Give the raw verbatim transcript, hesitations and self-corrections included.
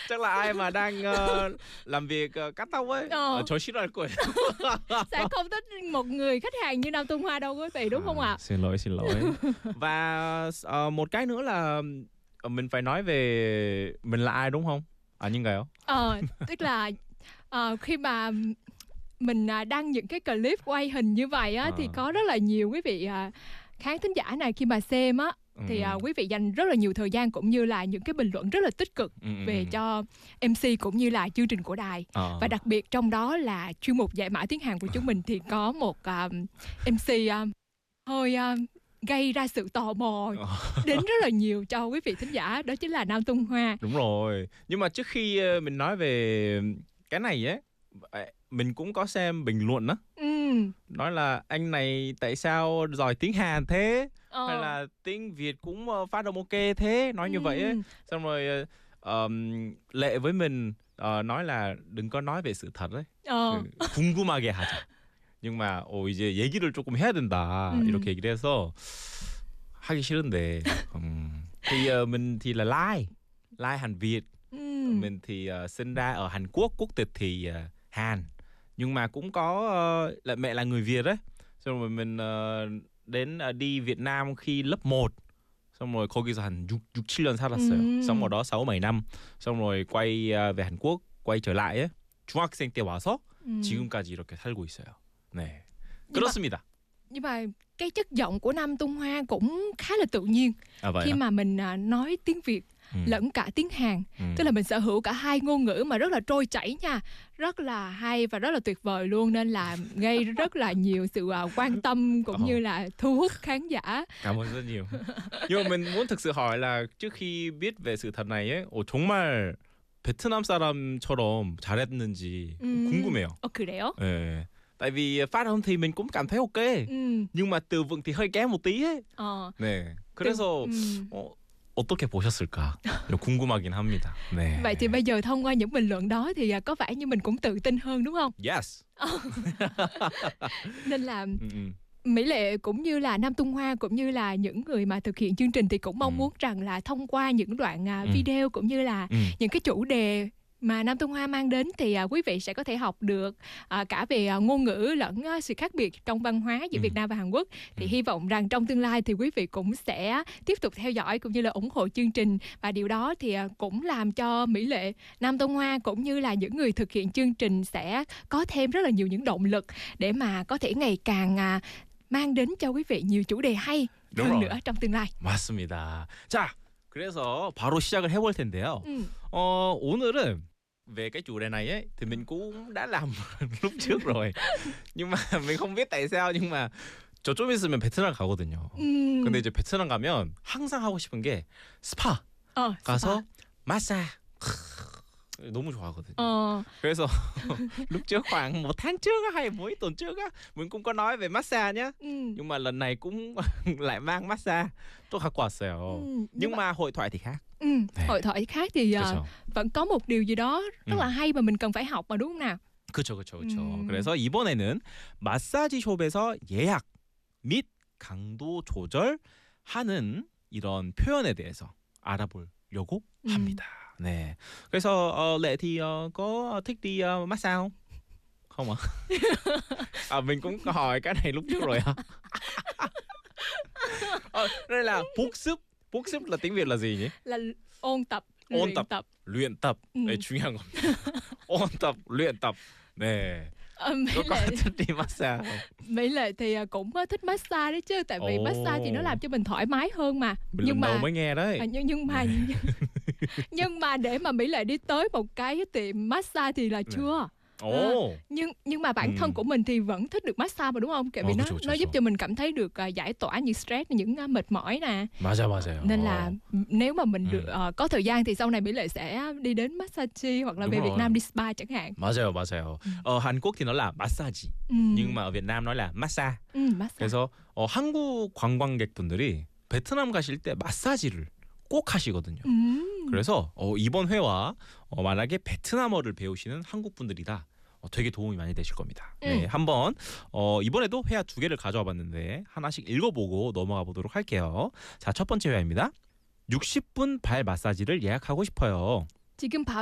chắc là ai mà đang uh, làm việc uh, cắt tóc ấy, Ờ. uh, 저 싫어할 거예요. Sẽ không thích một người khách hàng như Nam Tung Hoa đâu quý vị, đúng không ạ? À, xin lỗi, xin lỗi. Và uh, một cái nữa là uh, mình phải nói về mình là ai đúng không? 아닌가요? Ờ, tức là ờ, khi mà mình à, đăng những cái clip quay hình như vậy á, À. thì có rất là nhiều quý vị à, khán thính giả này khi mà xem á, thì à, quý vị dành rất là nhiều thời gian cũng như là những cái bình luận rất là tích cực ừ, ừ, về ừ. cho em xê cũng như là chương trình của đài. À. Và đặc biệt trong đó là chuyên mục giải mã tiếng Hàn của chúng mình thì có một uh, em xê uh, hơi uh, gây ra sự tò mò đến rất là nhiều cho quý vị thính giả, đó chính là Nam Tung Hoa. Đúng rồi. Nhưng mà trước khi uh, mình nói về cái này ấy, mình cũng có xem bình luận á. Ừ. Nói là anh này tại sao giỏi tiếng Hàn thế? Ờ. Hay là tiếng Việt cũng uh, phát âm ok thế? Nói như Ừ. vậy ấy. Xong rồi uh, um, Lệ với mình uh, nói là đừng có nói về sự thật ấy. Ờ. 그, 궁금하게 하자. Nhưng mà 어, 이제 얘기를 조금 해야 된다. 음. 이렇게 얘기를 해서 하기 싫은데 um, thì uh, mình thì là Lai Lai Hàn Việt. Ừ. Mình thì uh, sinh ra ở Hàn Quốc, quốc tịch thì uh, Hàn. Nhưng mà cũng có uh, là mẹ là người Việt đấy. Xong rồi mình uh, đến uh, đi Việt Nam khi lớp một. xong rồi 거기서 한 육, 칠 년 살았어요. 음. sống ở đó sáu bảy năm. xong rồi quay uh, về Hàn Quốc, quay trở lại ấy. 중학생 때 와서 음. 지금까지 이렇게 살고 있어요. 네. Nhưng 그렇습니다. Nhưng mà cái chất giọng của Nam Tung Hoa cũng khá là tự nhiên. À, vậy khi à? mà mình à, nói tiếng Việt Ừ. lẫn cả tiếng Hàn. Ừ. Tức là mình sở hữu cả hai ngôn ngữ mà rất là trôi chảy nha. Rất là hay và rất là tuyệt vời luôn. Nên là gây rất là nhiều sự à, quan tâm cũng Ồ. như là thu hút khán giả. Cảm ơn rất nhiều. Nhưng mà mình muốn thực sự hỏi là trước khi biết về sự thật này ấy, 어, 정말 베트남 사람처럼 잘했는지 음. 궁금해요. Ồ, 그래요? 예. Tại vì phát âm thì mình cũng cảm thấy ok. 음. Nhưng mà từ vựng thì hơi kém một tí ấy. 어. 네. 그래서 음. 어, 어떻게 보셨을까? 궁금하긴 합니다. 네. Vậy thì bây giờ thông qua những bình luận đó thì à, có vẻ như mình cũng tự tin hơn đúng không? Yes. Nên là 음, 음. Mỹ Lệ cũng như là Nam Tung Hoa cũng như là những người mà thực hiện chương trình thì cũng mong Ừ. muốn rằng là thông qua những đoạn à, Ừ. video cũng như là Ừ. những cái chủ đề mà Nam Tung Hoa mang đến thì à, quý vị sẽ có thể học được à, cả về à, ngôn ngữ lẫn à, sự khác biệt trong văn hóa giữa Ừ. Việt Nam và Hàn Quốc. Thì Ừ. hy vọng rằng trong tương lai thì quý vị cũng sẽ tiếp tục theo dõi cũng như là ủng hộ chương trình, và điều đó thì à, cũng làm cho Mỹ Lệ, Nam Tung Hoa cũng như là những người thực hiện chương trình sẽ có thêm rất là nhiều những động lực để mà có thể ngày càng à, mang đến cho quý vị nhiều chủ đề hay Đúng hơn rồi. nữa trong tương lai. 맞습니다. 자, 그래서 바로 시작을 해볼 텐데요. Ừ. 어, 오늘은 về cái chủ đề này ấy thì mình cũng đã làm lúc trước rồi. nhưng mà mình không biết tại sao nhưng mà 저 좀 있으면 베트남 가거든요. 음. 근데 이제 베트남 가면 항상 하고 싶은 게 스파 Ờ, 가서 마사 너무 좋아하거든요. Ờ. 그래서 lúc trước khoảng một tháng trước á, hay mấy tuần trước á, mình cũng có nói về massage nhá. Ừ. Nhưng mà lần này cũng lại mang massage 또 갖고 왔어요. Ừ. Nhưng, Nhưng mà mà hội thoại thì khác. ừ. 네. hội thoại khác thì à, 그렇죠. vẫn có một điều gì đó rất Ừ. là hay mà mình cần phải học mà đúng không nào? 그렇죠, 그렇죠, 그렇죠. 음. 그래서 이번에는 마사지 숍에서 예약 및 강도 조절하는 이런 표현에 대해서 알아보려고 음. 합니다. 네. 그래서 어, Lệ thì ờ, có thích đi uh, massage không? Không ạ? À, mình cũng hỏi cái này lúc trước rồi à? ờ, đây là 복습. 복습 là tiếng Việt là gì nhỉ? Là ôn tập, ôn luyện tập. tập. luyện tập. Ừ. 네, 중요한 겁니다. ôn tập, luyện tập. 네. Ờ, Mỹ Có có Lệ, thích đi massage không? Mỹ Lệ thì à, cũng à, thích massage đấy chứ, tại vì Ồ. massage thì nó làm cho mình thoải mái hơn mà. Mình nhưng lần đầu mà mới nghe đấy. à, nhưng nhưng mà nhưng, nhưng mà để mà Mỹ Lệ đi tới một cái tiệm massage thì là chưa. 오. nhưng nhưng mà bản thân Ừ. của mình thì vẫn thích được massage mà đúng không? Tại vì Ờ, nó 그쵸, 그쵸, nó giúp 그쵸. cho mình cảm thấy được à, giải tỏa những stress, những à, mệt mỏi nè. 맞아, 맞아요. Nên là nếu mà mình Ừ. được ờ, có thời gian thì sau này Mỹ Lệ sẽ đi đến massage hoặc là Đúng về rồi. Việt Nam đi spa chẳng hạn. 맞아요, 맞아요. Ở Hàn Quốc thì nó là massage, Ừ. nhưng mà ở Việt Nam nói là massage. ừ, massage. 그래서 어, 한국 관광객분들이 베트남 가실 때 마사지를 꼭 하시거든요. 음. 그래서 어, 이번 회와 어, 만약에 베트남어를 배우시는 한국 분들이다. 어, 되게 도움이 많이 되실 겁니다. 네, 음. 한번 어, 이번에도 회화 두 개를 가져와 봤는데 하나씩 읽어보고 넘어가 보도록 할게요. 자, 첫 번째 회화입니다. 육십 분 발 마사지를 예약하고 싶어요. 지금 바로